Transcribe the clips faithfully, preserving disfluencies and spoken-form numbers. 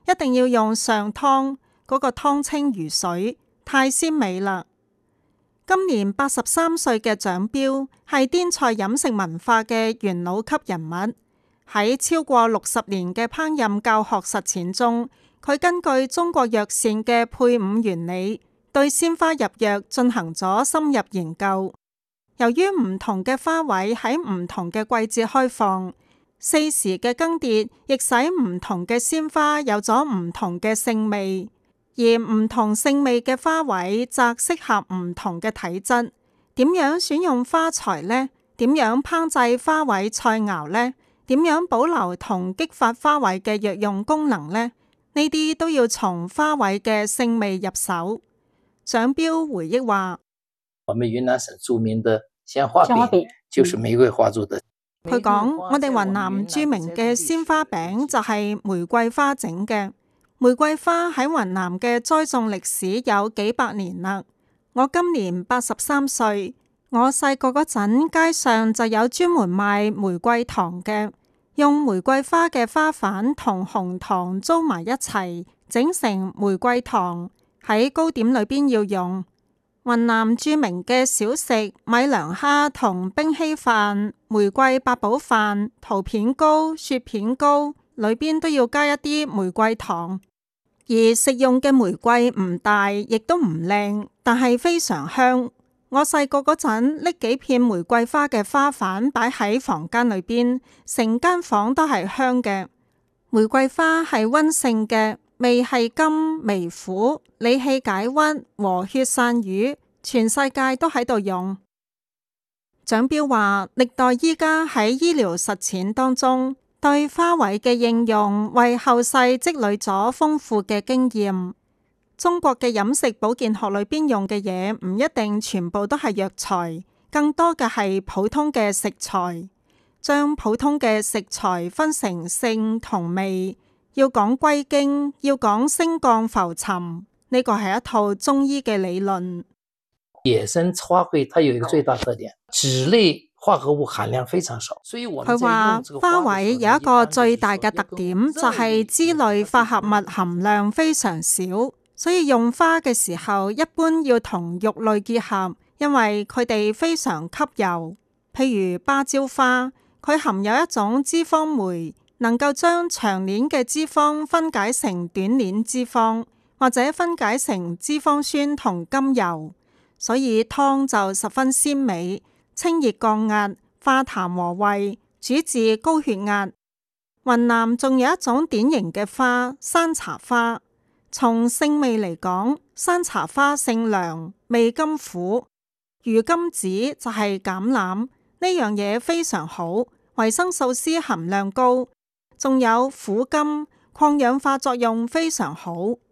一定要用上湯，嗰個湯清如水，太鮮美啦。今年八十三歲嘅蔣彪係滇菜飲食文化嘅元老級人物，喺超過六十年嘅烹飪教學實踐中，佢根據中國藥膳嘅配伍原理，對鮮花入藥進行咗深入研究。由於唔同嘅花卉喺唔同嘅季節開放，四時嘅更迭亦使唔同嘅鮮花有咗唔同嘅性味。而唔同性味嘅花卉則適合唔同嘅體質。點樣選用花材呢？點樣烹製花卉菜肴呢？點樣保留同激發花卉嘅藥用功能呢？呢啲都要從花卉嘅性味入手。蔣彪回憶話： 我們雲南省著名的鮮花餅就是玫瑰花做的。 佢講：我哋雲南著名嘅鮮花餅就係玫瑰花整嘅。玫瑰花喺雲南嘅栽種歷史有幾百年啦。我今年八十三歲，我細個嗰陣街上就有專門賣玫瑰糖嘅，用玫瑰花嘅花瓣同紅糖糟埋一齊，整成玫瑰糖，喺糕點裏邊要用。雲南著名嘅小食米涼蝦同冰稀飯、玫瑰八寶飯、桃片糕、雪片糕裏邊都要加一啲玫瑰糖。而食用嘅玫瑰唔大，亦都唔靚，但係非常香。我細個嗰陣拎幾片玫瑰花嘅花瓣擺喺房間裏邊，成間房都係香嘅。玫瑰花係溫性嘅，味係甘微苦，理氣解鬱、和血散瘀，全世界都喺度用。蔣彪話：歷代醫家喺醫療實踐當中，對花卉嘅應用，為後世積累咗豐富嘅經驗。中國嘅飲食保健學裏邊用嘅嘢，唔一定全部都係藥材，更多嘅係普通嘅食材。將普通嘅食材分成性同味，要講歸經，要講升降浮沉，呢個係一套中醫嘅理論。 野生花卉它有一個最大特點，脂類化合物含量非常少，所以我佢話花卉有一個最大嘅特點，就係脂類化合物含量非常少，所以用花嘅時候一般要同肉類結合，因為佢哋非常吸油。譬如芭蕉花，佢含有一種脂肪酶，能夠將長鏈嘅脂肪分解成短鏈脂肪，或者分解成脂肪酸同甘油，所以湯就十分鮮美。清熱降壓、化痰和胃、主治高血壓。雲南仲有一種典型嘅花山茶花，從性味嚟講，山茶花性涼，味甘苦。魚甘子就係橄欖，呢樣嘢非常好，維生素 C 含量高，仲有苦甘，抗氧化作用非常好。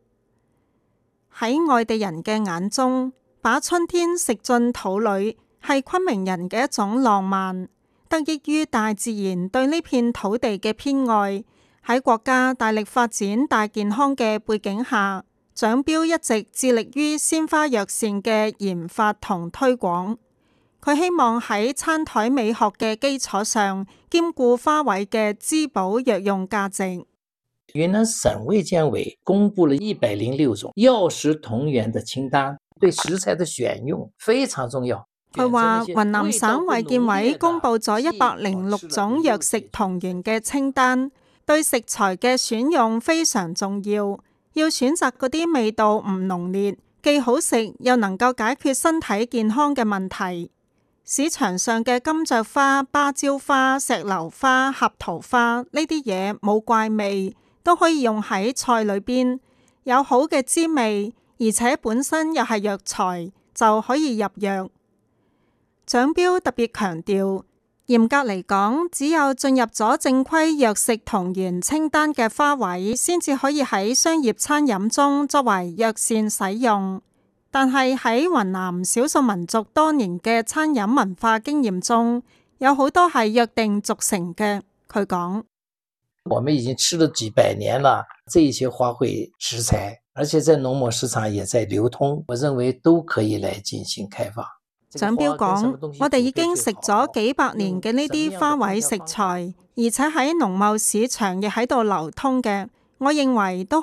喺外地人嘅眼中，把春天食進肚裏，係昆明人嘅一種浪漫，得益於大自然對呢片土地嘅偏愛。喺國家大力發展大健康嘅背景下，蔣彪一直致力於鮮花藥膳嘅研發同推廣。佢希望喺餐台美學嘅基礎上，兼顧花卉嘅滋補藥用價值。 雲南省衛健委公布了一百零六種藥食同源的清單，對食材的選用非常重要。 佢話雲南省衛健委公布咗一百零六種藥食同源嘅清單，對食材嘅選用非常重要。要選擇嗰啲味道唔濃烈，既好食又能夠解決身體健康嘅問題。市場上嘅金雀花、芭蕉花、石榴花、合桃花呢啲嘢冇怪味，都可以用喺菜裏邊，有好嘅滋味，而且本身又係藥材，就可以入藥。蔣彪特別強調，嚴格嚟講，只有進入咗正規藥食同源清單嘅花卉，先至可以喺商業餐飲中作為藥膳使用。但係喺雲南少數民族多年嘅餐飲文化經驗中，有好多係約定俗成嘅。佢講： 我們已經吃了幾百年了，這一些花卉食材，而且在農貿市場也在流通，我認為都可以來進行開發。 蔣彪講：我哋已經食咗幾百年嘅呢啲花卉食材，而且喺農貿市場亦喺度流通嘅，我認為都